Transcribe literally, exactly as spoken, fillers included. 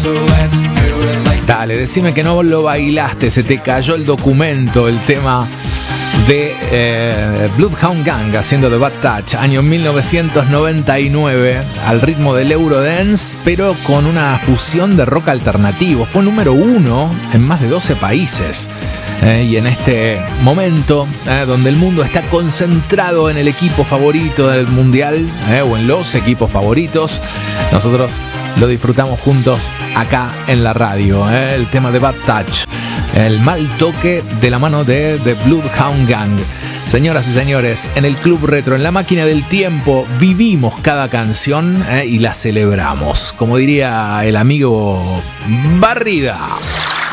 Dale, decime que no lo bailaste, se te cayó el documento, el tema de eh, Bloodhound Gang haciendo The Bad Touch, año mil novecientos noventa y nueve, al ritmo del Eurodance, pero con una fusión de rock alternativo. Fue número uno en más de doce países. Eh, y en este momento, eh, donde el mundo está concentrado en el equipo favorito del mundial, eh, o en los equipos favoritos, nosotros lo disfrutamos juntos acá en la radio. Eh, el tema de Bad Touch, el mal toque de la mano de The Bloodhound Gang. Señoras y señores, en el Club Retro, en la máquina del tiempo, vivimos cada canción eh, y la celebramos. Como diría el amigo Barrida.